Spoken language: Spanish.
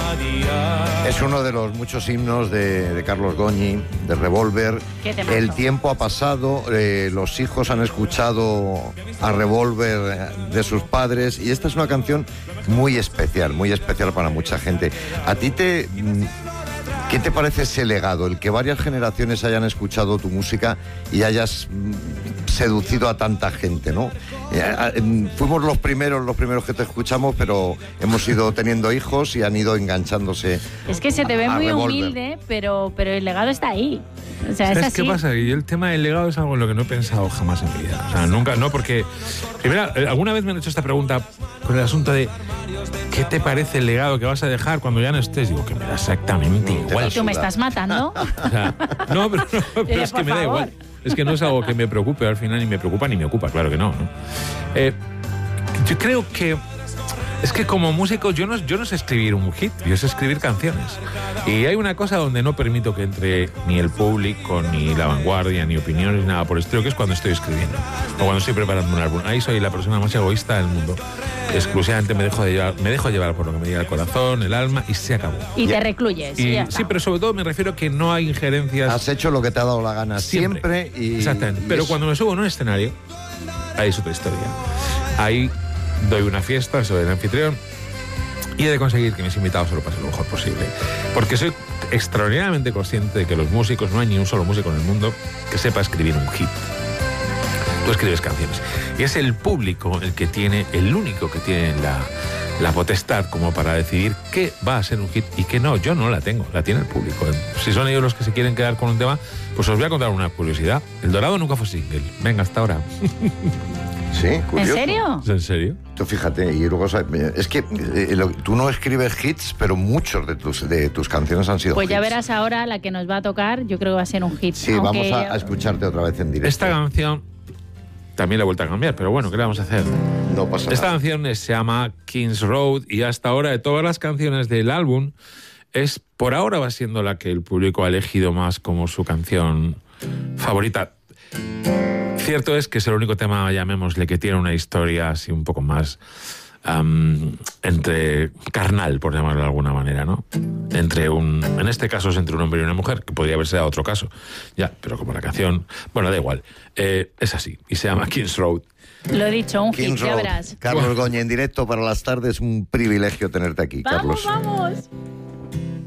Es uno de los muchos himnos de Carlos Goñi, de Revólver. El tiempo ha pasado, los hijos han escuchado a Revólver de sus padres, y esta es una canción muy especial para mucha gente. ¿A ti qué te parece ese legado, el que varias generaciones hayan escuchado tu música y hayas seducido a tanta gente, ¿no? Fuimos los primeros que te escuchamos, pero hemos ido teniendo hijos y han ido enganchándose. Es que se te ve muy Revólver. Humilde, pero el legado está ahí. O sea, ¿Sabes es así. qué pasa? Y el tema del legado es algo en lo que no he pensado jamás en mi vida. O sea, nunca, no, porque... Primero, alguna vez me han hecho esta pregunta con el asunto de ¿qué te parece el legado que vas a dejar cuando ya no estés? Digo, que me da exactamente igual. ¿Y tú me estás matando? O sea, no, pero es que me da igual. Es que no es algo que me preocupe al final, ni me preocupa ni me ocupa, claro que no, ¿no? Yo creo que es que como músico yo no sé escribir un hit, yo sé escribir canciones. Y hay una cosa donde no permito que entre ni el público, ni la vanguardia, ni opiniones, ni nada por el estilo, que es cuando estoy escribiendo o cuando estoy preparando un álbum. Ahí soy la persona más egoísta del mundo. Exclusivamente me dejo llevar por lo que me diga el corazón, el alma, y se acabó. Y te recluyes. Y ya está. Sí, pero sobre todo me refiero que no hay injerencias. Has hecho lo que te ha dado la gana siempre y... Exactamente. Pero cuando me subo en un escenario, ahí es otra historia. Ahí doy una fiesta, soy el anfitrión, y he de conseguir que mis invitados se lo pasen lo mejor posible. Porque soy extraordinariamente consciente de que los músicos, no hay ni un solo músico en el mundo que sepa escribir un hit. Tú escribes canciones. Y es el público el único que tiene la potestad como para decidir qué va a ser un hit y qué no. Yo no la tengo, la tiene el público. Si son ellos los que se quieren quedar con un tema, pues os voy a contar una curiosidad. El Dorado nunca fue single. Venga, hasta ahora. Sí, curioso. ¿En serio? ¿En serio? Tú fíjate, y luego es que tú no escribes hits, pero muchos de tus canciones han sido Pues hits. ya verás ahora la que nos va a tocar, yo creo que va a ser un hit. Sí, aunque... vamos a escucharte otra vez en directo. Esta canción también la he vuelto a cambiar, pero bueno, ¿qué le vamos a hacer? No pasa Esta nada. canción se llama King's Road y hasta ahora de todas las canciones del álbum por ahora va siendo la que el público ha elegido más como su canción favorita. Cierto es que es el único tema, llamémosle, que tiene una historia así un poco más entre carnal, por llamarlo de alguna manera, ¿no? En este caso es entre un hombre y una mujer, que podría haberse dado otro caso. Ya, pero como la canción, bueno, da igual. Es así, y se llama King's Road. Lo he dicho, un King's hit, ya Road. verás. Carlos Goñi en directo para las tardes, un privilegio tenerte aquí, Vamos, Carlos. vamos.